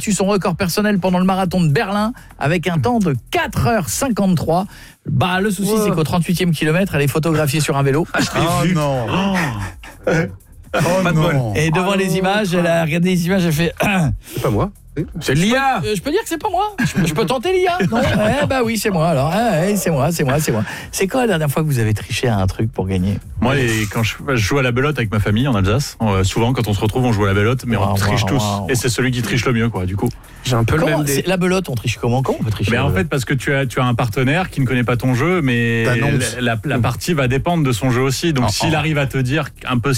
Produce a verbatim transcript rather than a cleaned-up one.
battu son record personnel pendant le marathon de Berlin avec un temps de quatre heures cinquante-trois. Bah le souci, wow. c'est qu'au trente-huitième kilomètre, elle est photographiée sur un vélo. Ah, je l'ai oh vu. Non. Oh. Oh pas de bol. Et devant oh, les images, elle a regardé les images, elle fait c'est pas moi. C'est l'I A. Je peux, je peux dire que c'est pas moi. Je peux, je peux tenter l'I A. Non, eh bah oui, c'est moi. Alors, eh, c'est moi, c'est moi, c'est moi. C'est quand la dernière fois que vous avez triché à un truc pour gagner? Moi, les, quand je, je joue à la belote avec ma famille en Alsace, on, souvent quand on se retrouve, on joue à la belote, mais wow, on triche wow, tous. Wow. Et c'est celui qui triche le mieux, quoi. Du coup, j'ai un peu comment, le même. Des... La belote, on triche comment? Comment on peut tricher? Mais en fait, parce que tu as, tu as un partenaire qui ne connaît pas ton jeu, mais la, la, la partie va dépendre de son jeu aussi. Donc, oh, s'il oh. arrive à te dire un peu